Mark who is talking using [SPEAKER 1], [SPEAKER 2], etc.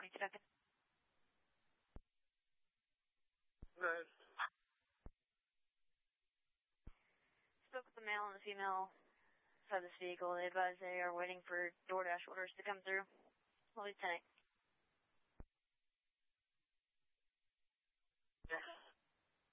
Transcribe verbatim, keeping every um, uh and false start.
[SPEAKER 1] twenty-two Duncan.
[SPEAKER 2] Right.
[SPEAKER 1] Spoke with the male and the female inside this vehicle. They advise they are waiting for DoorDash orders to come through. We'll be ten eight.